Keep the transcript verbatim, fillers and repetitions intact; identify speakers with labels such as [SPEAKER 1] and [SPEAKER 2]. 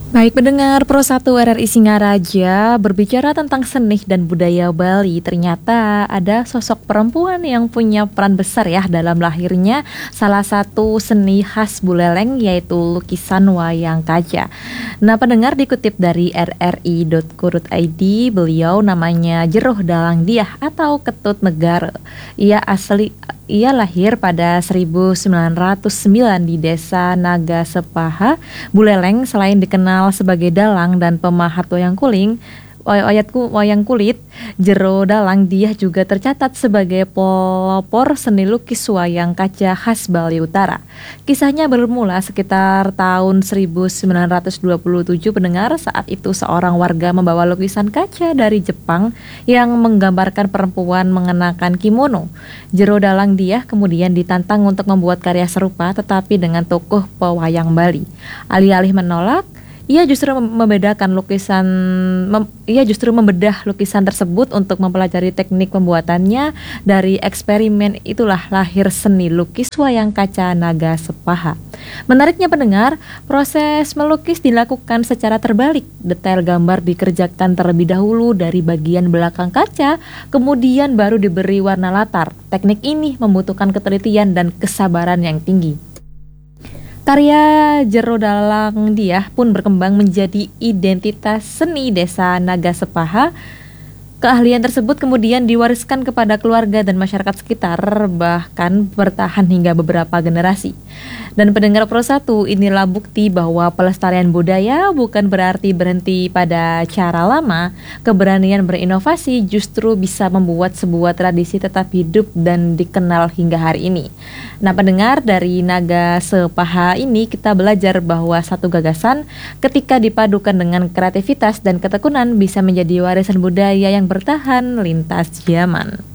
[SPEAKER 1] Baik pendengar Pro satu R R I Singaraja, berbicara tentang seni dan budaya Bali, ternyata ada sosok perempuan yang punya peran besar ya dalam lahirnya salah satu seni khas Buleleng, yaitu lukisan wayang kaca. Nah pendengar, dikutip dari r r i dot co dot i d, beliau namanya Jeroh Dalang Diah atau Ketut Negara. Ia asli Ia lahir pada seribu sembilan ratus sembilan di desa Naga Sepaha, Buleleng. Selain dikenal sebagai dalang dan pemahat wayang kuling, wayatku wayang kulit, Jeroh Dalang Diah juga tercatat sebagai pelopor seni lukis wayang kaca khas Bali Utara. Kisahnya bermula sekitar tahun seribu sembilan ratus dua puluh tujuh pendengar. Saat itu seorang warga membawa lukisan kaca dari Jepang yang menggambarkan perempuan mengenakan kimono. Jeroh Dalang Diah kemudian ditantang untuk membuat karya serupa tetapi dengan tokoh pewayang Bali. Alih-alih menolak, Ia justru membedakan lukisan, mem, ia justru membedah lukisan tersebut untuk mempelajari teknik pembuatannya. Dari eksperimen itulah lahir seni lukis wayang kaca Naga Sepaha. Menariknya pendengar, proses melukis dilakukan secara terbalik. Detail gambar dikerjakan terlebih dahulu dari bagian belakang kaca, kemudian baru diberi warna latar. Teknik ini membutuhkan ketelitian dan kesabaran yang tinggi. Karya Jeroh Dalang Diah pun berkembang menjadi identitas seni desa Naga Sepaha. Keahlian tersebut kemudian diwariskan kepada keluarga dan masyarakat sekitar, bahkan bertahan hingga beberapa generasi. Dan pendengar Pro satu, inilah bukti bahwa pelestarian budaya bukan berarti berhenti pada cara lama. Keberanian berinovasi justru bisa membuat sebuah tradisi tetap hidup dan dikenal hingga hari ini. Nah pendengar, dari Naga Sepaha ini kita belajar bahwa satu gagasan ketika dipadukan dengan kreativitas dan ketekunan bisa menjadi warisan budaya yang bertahan lintas zaman.